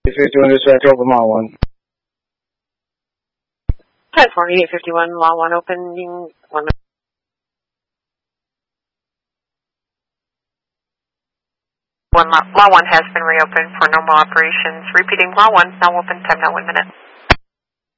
851 dispatch, open law 1. California 851, law 1 opening 1. Law 1 has been reopened for normal operations. Repeating, law 1 now open, time now 1 minute.